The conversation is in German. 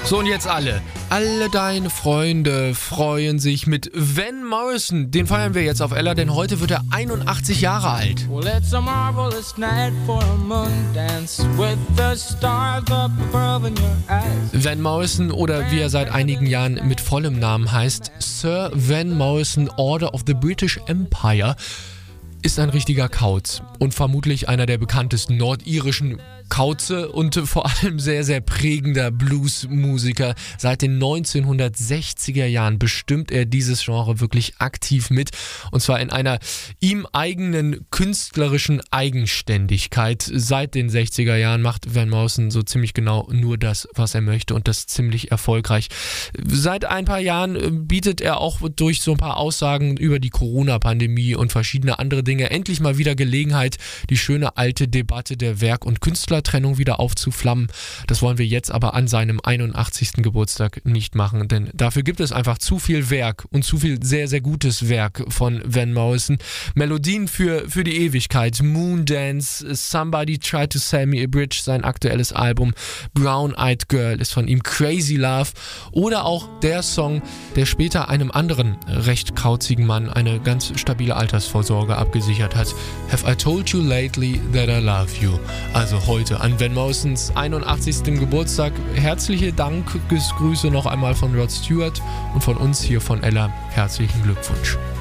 So, und jetzt alle deine Freunde freuen sich mit Van Morrison. Den feiern wir jetzt auf Ella, denn heute wird er 81 Jahre alt. Well, it's a marvelous night for a moon dance with the stars up above in your eyes. Van Morrison, oder wie er seit einigen Jahren mit vollem Namen heißt, Sir Van Morrison, Order of the British Empire, ist ein richtiger Kauz und vermutlich einer der bekanntesten nordirischen Kauze und vor allem sehr, sehr prägender Bluesmusiker. Seit den 1960er Jahren bestimmt er dieses Genre wirklich aktiv mit, und zwar in einer ihm eigenen künstlerischen Eigenständigkeit. Seit den 60er Jahren macht Van Morrison so ziemlich genau nur das, was er möchte, und das ziemlich erfolgreich. Seit ein paar Jahren bietet er auch durch so ein paar Aussagen über die Corona-Pandemie und verschiedene andere Dinge endlich mal wieder Gelegenheit, die schöne alte Debatte der Werk- und Künstlertrennung wieder aufzuflammen. Das wollen wir jetzt aber an seinem 81. Geburtstag nicht machen, denn dafür gibt es einfach zu viel Werk und zu viel sehr, sehr gutes Werk von Van Morrison. Melodien für die Ewigkeit. Moondance, Somebody Tried to Sell Me a Bridge, sein aktuelles Album. Brown Eyed Girl ist von ihm, Crazy Love, oder auch der Song, der später einem anderen recht kauzigen Mann eine ganz stabile Altersvorsorge abgesichert hat. Have I Told You Lately That I Love You? Also heute an Van Morrisons 81. Geburtstag. Herzliche Dankesgrüße noch einmal von Rod Stewart und von uns hier von Ella. Herzlichen Glückwunsch.